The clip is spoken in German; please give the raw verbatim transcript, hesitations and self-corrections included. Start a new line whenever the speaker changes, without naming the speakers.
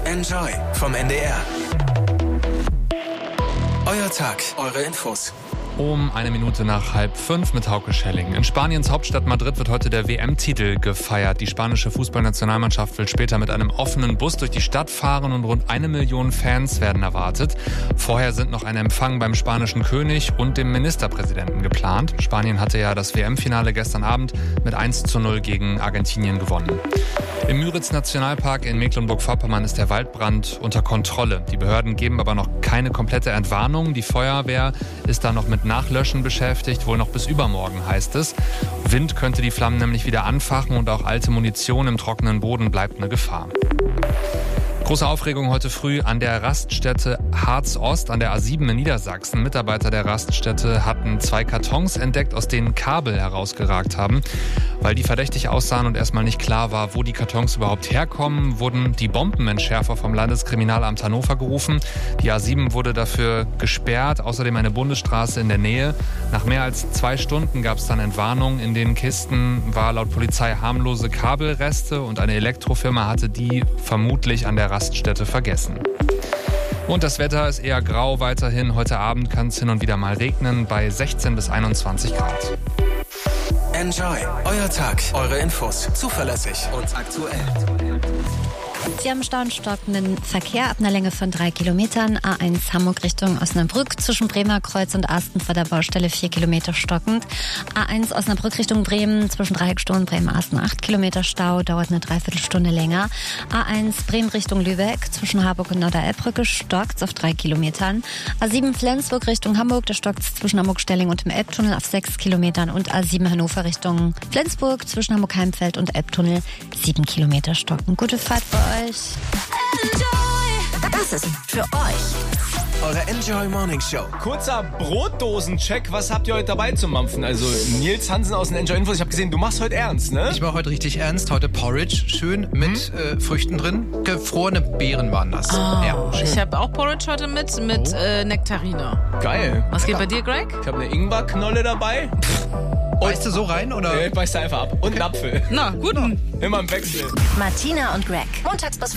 Enjoy vom N D R. Euer Tag, eure Infos.
Um eine Minute nach halb fünf mit Hauke Schelling. In Spaniens Hauptstadt Madrid wird heute der W M-Titel gefeiert. Die spanische Fußballnationalmannschaft will später mit einem offenen Bus durch die Stadt fahren und rund eine Million Fans werden erwartet. Vorher sind noch ein Empfang beim spanischen König und dem Ministerpräsidenten geplant. Spanien hatte ja das W M-Finale gestern Abend mit eins zu null gegen Argentinien gewonnen. Im Müritz-Nationalpark in Mecklenburg-Vorpommern ist der Waldbrand unter Kontrolle. Die Behörden geben aber noch keine komplette Entwarnung. Die Feuerwehr ist da noch mit Nachlöschen beschäftigt, wohl noch bis übermorgen, heißt es. Wind könnte die Flammen nämlich wieder anfachen und auch alte Munition im trockenen Boden bleibt eine Gefahr. Große Aufregung heute früh an der Raststätte Harz-Ost an der A sieben in Niedersachsen. Mitarbeiter der Raststätte hatten zwei Kartons entdeckt, aus denen Kabel herausgeragt haben. Weil die verdächtig aussahen und erstmal nicht klar war, wo die Kartons überhaupt herkommen, wurden die Bombenentschärfer vom Landeskriminalamt Hannover gerufen. Die A sieben wurde dafür gesperrt, außerdem eine Bundesstraße in der Nähe. Nach mehr als zwei Stunden gab es dann Entwarnung. In den Kisten war laut Polizei harmlose Kabelreste und eine Elektrofirma hatte die vermutlich an der Raststätte vergessen. Und das Wetter ist eher grau weiterhin. Heute Abend kann es hin und wieder mal regnen bei sechzehn bis einundzwanzig Grad.
Enjoy, euer Tag, eure Infos, zuverlässig und aktuell.
Sie haben staunstockenden Verkehr ab einer Länge von drei Kilometern. A eins Hamburg Richtung Osnabrück zwischen Bremer Kreuz und Asten vor der Baustelle vier Kilometer stockend. A eins Osnabrück Richtung Bremen zwischen Dreieckstau und Bremen-Asten acht Kilometer Stau, dauert eine Dreiviertelstunde länger. A eins Bremen Richtung Lübeck zwischen Harburg und Norder-Elbbrücke stockt auf drei Kilometern. A sieben Flensburg Richtung Hamburg, da stockt es zwischen Hamburg-Stelling und dem Elbtunnel auf sechs Kilometern. Und A sieben Hannover Richtung Flensburg zwischen Hamburg-Heimfeld und Elbtunnel sieben Kilometer stocken. Gute Fahrt bei euch.
Enjoy! Das ist für euch.
Eure Enjoy Morning Show.
Kurzer Brotdosencheck. Was habt ihr heute dabei zum Mampfen? Also Nils Hansen aus den Enjoy Infos. Ich habe gesehen, du machst heute ernst, ne?
Ich mache heute richtig ernst. Heute Porridge. Schön mit hm? äh, Früchten drin. Gefrorene Beeren waren das.
Oh,
ja,
ich habe auch Porridge heute mit, mit oh. äh, Nektarine.
Geil.
Was geht bei dir, Greg?
Ich habe eine Ingwerknolle dabei.
Beißt du so rein, oder?
Nee, ich beiß da einfach ab. Und einen Apfel.
Na, gut.
Immer im Wechsel.
Martina und Greg. Montags bis